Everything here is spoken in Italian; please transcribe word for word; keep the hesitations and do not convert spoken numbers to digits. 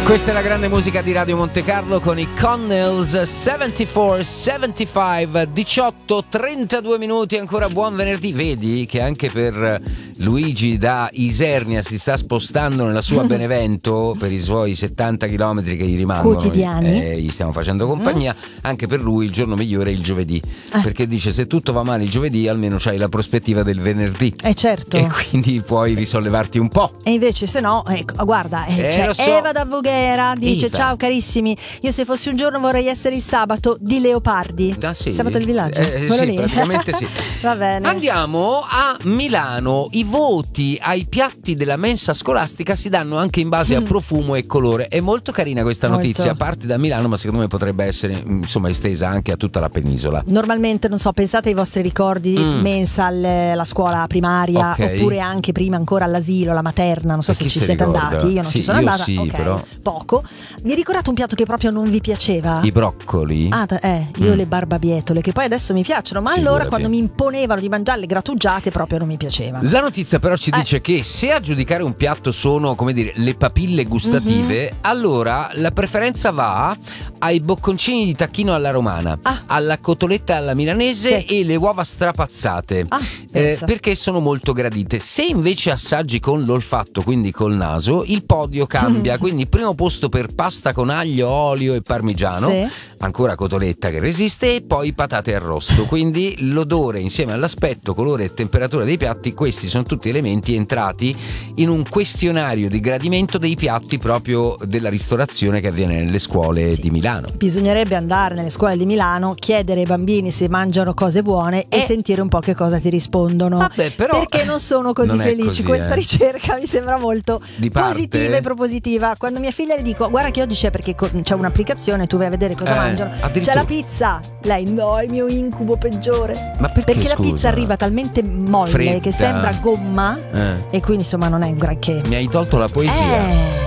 Questa è la grande musica di Radio Monte Carlo con i Connells. Settantaquattro settantacinque diciotto trentadue minuti. Ancora buon venerdì. Vedi che anche per Luigi da Isernia si sta spostando nella sua Benevento per i suoi settanta chilometri che gli rimangono quotidiani. Eh, gli stiamo facendo compagnia. Anche per lui il giorno migliore è il giovedì, eh. perché dice: se tutto va male il giovedì almeno c'hai la prospettiva del venerdì. Eh certo. E quindi puoi risollevarti un po'. E invece se no, ecco, guarda, eh, Eh, c'è lo so. Eva da Voghera dice: Eva. ciao carissimi, io se fossi un giorno vorrei essere il sabato di Leopardi. Ah, sì? Sabato del villaggio, Eh, quello sì, lì. praticamente sì. Va bene. Andiamo a Milano. I voti ai piatti della mensa scolastica si danno anche in base a profumo e colore. È molto carina questa Molto. notizia. Parte da Milano, ma secondo me potrebbe essere insomma estesa anche a tutta la penisola. Normalmente, non so, pensate ai vostri ricordi Mm. mensa alle- alla scuola primaria, Ok. oppure anche prima ancora all'asilo, la materna, non so E se chi ci se siete ricorda? andati, io non Sì, ci sono io andata, sì, ok, però. poco. Vi ricordate un piatto che proprio non vi piaceva? I broccoli. Ah, t- eh, io Mm. le barbabietole, che poi adesso mi piacciono, ma allora Figurati. quando mi imponevano di mangiarle grattugiate proprio non mi piacevano. La notizia però ci Eh. dice che se a giudicare un piatto sono, come dire, le papille gustative, Mhm. allora la preferenza va ai bocconcini di tacchino alla romana, Ah. alla cotoletta alla milanese Sì. e le uova strapazzate. Ah, Eh, pensa. perché sono molto gradite. Se invece assaggi con l'olfatto, quindi col naso, il podio cambia. Quindi primo posto per pasta con aglio, olio e parmigiano, Sì. ancora cotoletta che resiste, e poi patate arrosto. Quindi l'odore insieme all'aspetto, colore e temperatura dei piatti, questi sono tutti elementi entrati in un questionario di gradimento dei piatti proprio della ristorazione che avviene nelle scuole Sì. di Milano. Bisognerebbe andare nelle scuole di Milano, chiedere ai bambini se mangiano cose buone e Eh. sentire un po' che cosa ti rispondono. Vabbè, però perché non sono così non è felici. così, Questa eh. ricerca mi sembra molto Di parte? positiva e propositiva. Quando mia figlia le dico: guarda che oggi c'è, perché co- c'è un'applicazione, tu vai a vedere cosa Eh, mangiano. C'è addirittura. la pizza. Lei: no, è il mio incubo peggiore. Ma perché, Perché la scusa? pizza arriva talmente molle Fredda. che sembra gomma, Eh. e quindi insomma non è un granché. Mi hai tolto la poesia. Eh.